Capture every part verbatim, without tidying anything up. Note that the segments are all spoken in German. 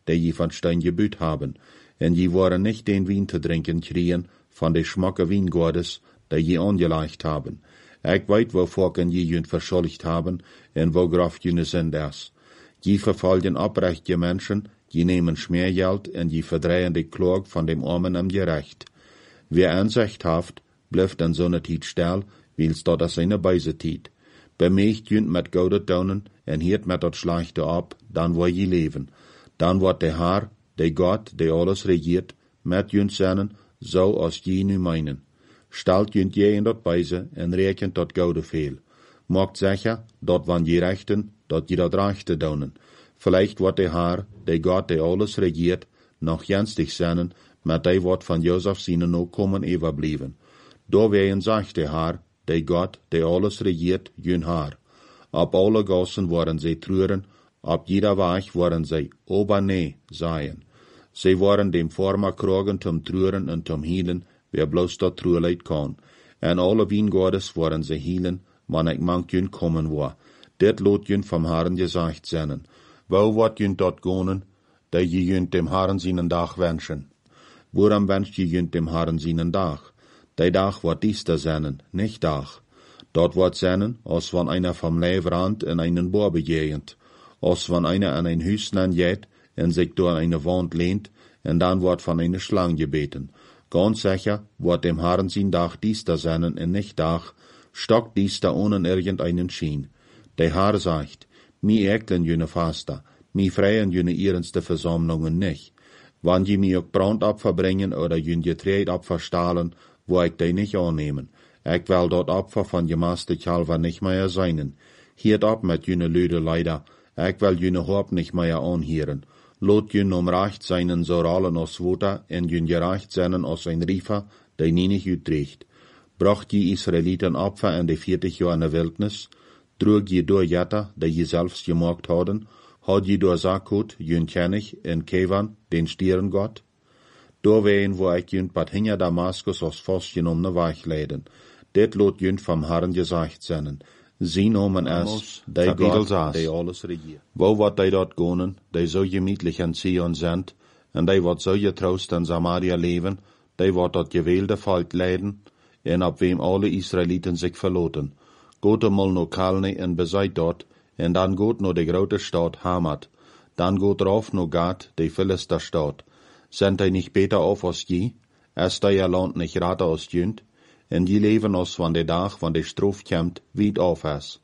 die je van Stein gebüht haben, en je waren nicht den Wein te drinken kriegen van de schmacke Wiengordes, die je angeleicht haben. Ik weet wo volken je junt verschuldigd haben, en wo graf jene sind es. Je verfolgen oprechte Menschen, je nehmen Schmeergeld, en je verdrehen de Klog von dem Armen am Gerecht. Wer Ansicht haft, blijft an so ne Tiet still, wils dat as eine beise Tiet. Bemeegt junt met goude tonen, en hiert met dat schlechte ab, dan wo je leven. Dan wordt de Haar, de God, de alles regiert, met junt zennen, zo als je nu meinen. Stelt junt je in dat beise, en rekent dat goude veel. Maakt zeker, dat van je rechten, dat je dat rechte donen. Vielleicht wordt de Haar, de God, de alles regiert, nog jenstig zennen, met de wordt van Jozef zijn no komen overblijven. Door ween zegt de Haar, de God, de alles regiert, jun Haar. Op alle gassen worden zij treuren, op jeder weg worden zij oberne zijn. Zij worden dem Former krogen zum treuren en zum hielen, wer bloos dat trueleid kan. En alle Wiengordes worden zij hielen, wanneer ik mank jun komen war. Dit lot jun vom Herren gesagt zennen. Wo wordt jun dort gonen, dat je jun dem Herren seinen Dag wenschen? Woran wenscht je jun dem Herren seinen Dag? Die Dag wordt diester zennen, nicht Dag. Dort wordt zennen, als van einer vom Leivrand in einen Bohr begehend, als van einer an ein Hüsnen jet en sich door eine Wand lehnt, en dan wordt van eine Schlang gebeten. Ganz sicher wordt dem Herren sein Dag diester zennen en nicht Dag, stock diester ohne irgendeinen Schien. Der Herr sagt, mi eklen jene Faster, mi freien jene ehrenste Versammlungen nicht. Wann je mi auch Brandopfer bringen oder jene Getreidopfer stahlen, wo ich die nicht annehmen. Ich will dort Opfer von gemaste Kalver nicht mehr seinen. Hiert ab mit jene Lüde leider, ich will jene Haupt nicht mehr anhören. Lot jene um Recht seinen so rollen aus Wutter en jene gerecht seinen aus ein Riefer, der nie nicht utrecht. Bracht die Israeliten Opfer in de vierzig Jahr in der Wildnis, drug je door Jetta, die je selbst gemacht hadden, had je door Sakut, jün Kennig, en Kevan, den Stierengott? Door ween wo ik jün pat hinja Damaskus als vastgenommene Weg leiden. Dit lot jün vom Herren gesagt zennen. Sie nomen es, die Gott, die alles regiert. Wo wat die dort gonen, die so gemütlich in Zion sind, en die wat so getrost in Samaria leben, die wat dat gewählte Volk leiden, en ab wem alle Israeliten sich verloten. Geht einmal no Kalne en bezeit dort, en dan geht no de grote Stadt Hamat. Dan geht rauf no Gad, de Philisterstadt. Sind die nicht beter auf als je? Ist ihr Land nicht rater als jünd? En die leven als van de dag, van de Strof kämmt, weit auf es.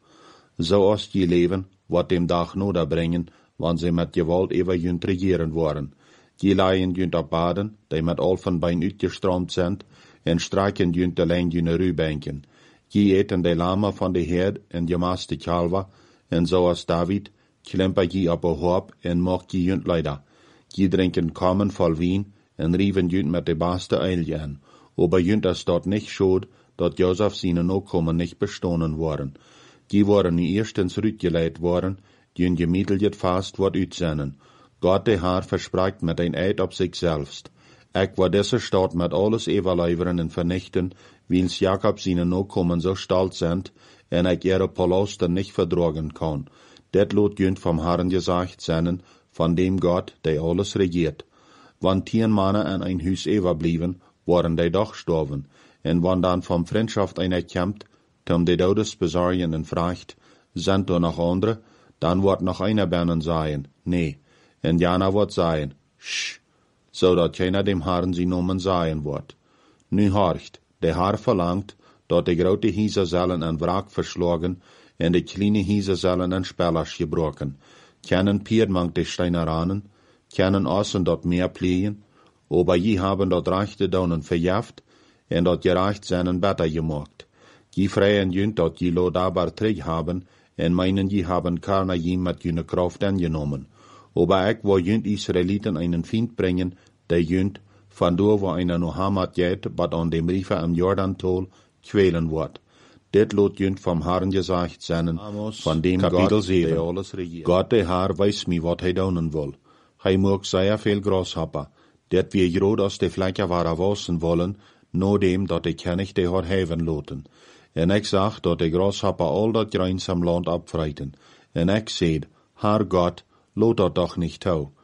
So als die leven, wat dem Dag noder bringen, wann sie mit Gewalt ever jünd regieren worden. Die leien jünd op baden, die mit Alfenbein uitgestroomt sind, en streiken jünd allein jüne Rübenken. Die eten de Lama van de Herd en gemaste Kalver, en so als David, klemper je op een hoop en macht je jünd leider. Die drinken Kammen voll Wien en rieven jünd met de beste Eilje an. Aber jünd es dort nicht schuld, dat Josef seine Nachkommen nicht bestohlen worden. Die waren nu erstens rütgeleit worden, die gemietet fast wat uitzennen. Gott de Herr verspricht mit ein Eid op sich selbst. Ik war diese Stadt mit alles überleiveren en vernichten, wils Jakob seine Nachkommen so stolz sind, en ik ihre Palasten nicht verdragen kann. Det lot jünd vom Herrn gesagt sennen, von dem Gott, der alles regiert. Wann tien Männer an ein Hüs überblieben, waren die doch gestorben, en wann dann vom Freundschaft einer kämpft, zum die Todes besorgen en fragt, sind da noch andere, dann wird noch einer bernen sein, nee, en jana wird sein, sch, so dat keiner dem Herrn sie nomen sein wird. Nu horcht, der Herr verlangt, dat die grote Hieser sollen an Wrack verschlagen, en die kleine Hieser sollen an Spellers gebrochen. Kennen Piedmank die Steineranen, kennen außen dort mehr pflegen, aber je haben dort rechte Daunen verjaft, en dort gerecht seinen Better gemacht. Je freien jünd dort je lo dabar träg haben, en meinen je haben keiner je mit jüne Kraft angenommen. Aber ich wo jünd Israeliten einen Find bringen, der jünd, von do wo einer no Hamat jet, bat an dem Riefer am Jordan-Tol, quälen wird. Dit lot jünd vom Herrn gesagt seinen, von dem Gott, der alles regiert. Gott der Herr weiß mi, wat hij daunen will. Hij mag sehr viel Gras haben, dat wir grod aus de Fläche war wassen wollen, no dem, dat de König de haar heven loten. En ik zag, dat de Grashopper al dat Greins am Land abfreiten. En ik zeid, Herr Gott, lot dat doch nicht tau.